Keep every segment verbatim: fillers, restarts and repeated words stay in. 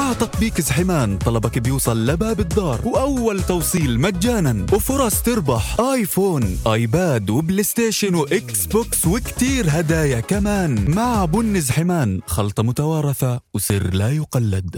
مع تطبيق زحمان طلبك بيوصل لباب الدار، وأول توصيل مجانا، وفرص تربح آيفون، آيباد، وبلاي ستيشن، وإكس بوكس، وكتير هدايا كمان. مع بن زحمان، خلطة متوارثة وسر لا يقلد.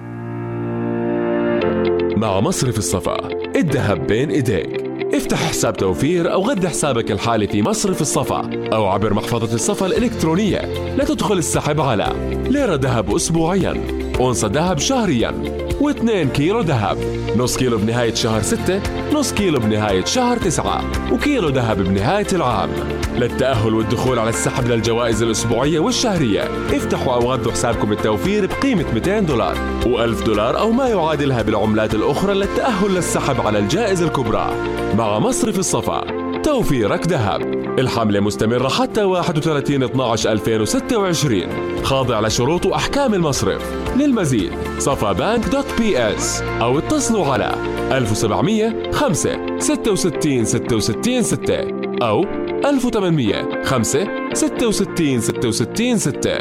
مع مصرف الصفا، الذهب بين إيديك. افتح حساب توفير أو غذي حسابك الحالي في مصرف الصفا أو عبر محفظة الصفا الإلكترونية لتدخل السحب على ليرة ذهب أسبوعياً، أونصة ذهب شهرياً، واثنين كيلو ذهب، نص كيلو بنهاية شهر ستة، نص كيلو بنهاية شهر تسعة، وكيلو ذهب بنهاية العام. للتأهل والدخول على السحب للجوائز الأسبوعية والشهرية، افتحوا أو غذوا حسابكم التوفير بقيمة مئتين دولار وألف دولار أو ما يعادلها بالعملات الأخرى للتأهل للسحب على الجائزة الكبرى. مع مصرف الصفا، توفيرك ذهب. الحملة مستمرة حتى واحد وثلاثين اثني عشر ألفين وستة وعشرين، خاضع لشروط وأحكام المصرف. للمزيد صفا بانك دوت بي اس أو اتصلوا على ألف وسبعمية خمسة ستة وستين ستة وستين ستة أو ألف وثمانمية خمسة ستة وستين ستة وستين ستة.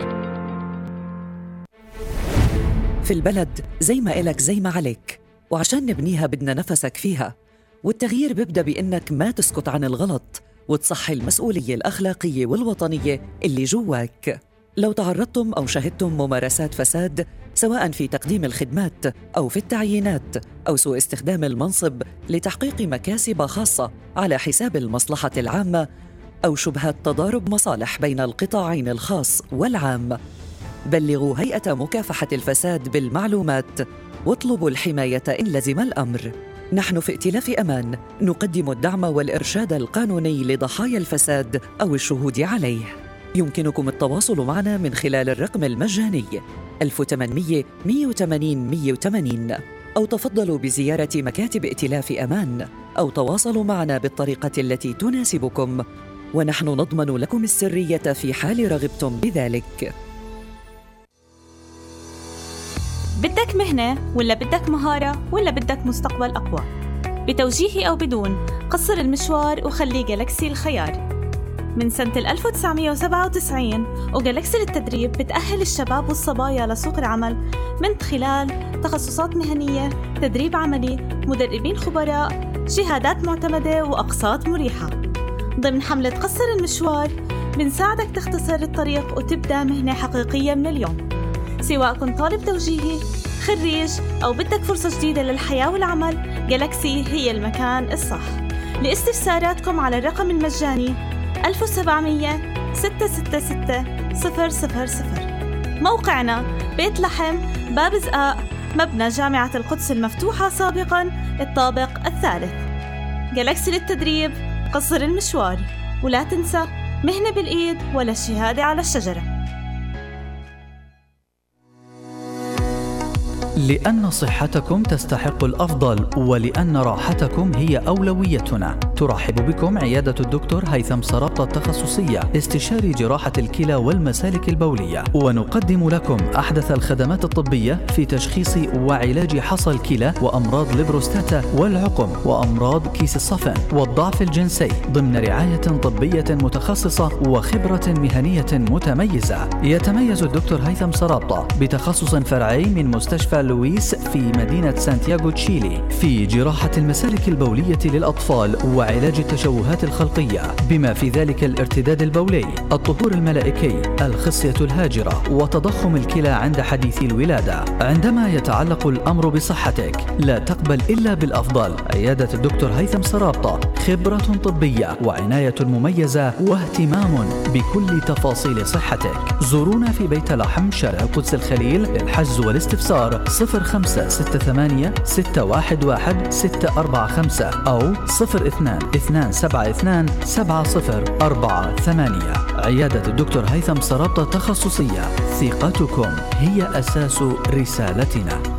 في البلد زي ما إلك زي ما عليك، وعشان نبنيها بدنا نفسك فيها. والتغيير بيبدأ بإنك ما تسكت عن الغلط وتصحي المسؤولية الأخلاقية والوطنية اللي جواك. لو تعرضتم أو شهدتم ممارسات فساد، سواء في تقديم الخدمات أو في التعيينات أو سوء استخدام المنصب لتحقيق مكاسب خاصة على حساب المصلحة العامة، أو شبهة تضارب مصالح بين القطاعين الخاص والعام، بلغوا هيئة مكافحة الفساد بالمعلومات واطلبوا الحماية إن لزم الأمر. نحن في ائتلاف أمان نقدم الدعم والإرشاد القانوني لضحايا الفساد أو الشهود عليه. يمكنكم التواصل معنا من خلال الرقم المجاني ألف وثمانمية مئة وثمانين مئة وثمانين، أو تفضلوا بزيارة مكاتب ائتلاف أمان، أو تواصلوا معنا بالطريقة التي تناسبكم، ونحن نضمن لكم السرية في حال رغبتم بذلك. بدك مهنة ولا بدك مهارة ولا بدك مستقبل أقوى؟ بتوجيهي أو بدون، قصر المشوار وخلي جالاكسي الخيار. من سنة ألف وتسعمية وسبعة وتسعين وجالاكسي للتدريب بتأهل الشباب والصبايا لسوق العمل من خلال تخصصات مهنية، تدريب عملي، مدربين خبراء، شهادات معتمدة وأقساط مريحة. ضمن حملة قصر المشوار بنساعدك تختصر الطريق وتبدأ مهنة حقيقية من اليوم. سواء كنت طالب توجيهي، خريج، أو بدك فرصة جديدة للحياة والعمل، جالاكسي هي المكان الصح. لاستفساراتكم على الرقم المجاني ألف وسبعمية ستة ستة ستة صفر صفر صفر. موقعنا بيت لحم، باب زقاق، مبنى جامعة القدس المفتوحة سابقاً، الطابق الثالث. جالاكسي للتدريب، قصر المشوار، ولا تنسى مهنة بالإيد ولا شهادة على الشجرة. لأن صحتكم تستحق الأفضل، ولأن راحتكم هي أولويتنا، ترحب بكم عيادة الدكتور هيثم سرابطة التخصصية، استشاري جراحة الكلى والمسالك البولية، ونقدم لكم أحدث الخدمات الطبية في تشخيص وعلاج حصى الكلى وأمراض البروستاتا والعقم وأمراض كيس الصفن والضعف الجنسي، ضمن رعاية طبية متخصصة وخبرة مهنية متميزة. يتميز الدكتور هيثم سرابطة بتخصص فرعي من مستشفى لويس في مدينة سانتياغو تشيلي في جراحة المسالك البولية للأطفال وعلاج التشوهات الخلقية، بما في ذلك الارتداد البولي، الطهور الملائكي، الخصية الهاجرة، وتضخم الكلى عند حديث الولادة. عندما يتعلق الأمر بصحتك لا تقبل إلا بالأفضل. عيادة الدكتور هيثم سرابطة، خبرة طبية وعناية مميزة واهتمام بكل تفاصيل صحتك. زورونا في بيت لحم، شارع القدس الخليل، للحجز والاستفسار صفر خمسة ستة ثمانية ستة واحد واحد ستة أربعة خمسة أو صفر اثنان اثنان سبعة اثنان سبعة صفر أربعة ثمانية. عيادة الدكتور هيثم سرابطة التخصصية، ثقتكم هي أساس رسالتنا.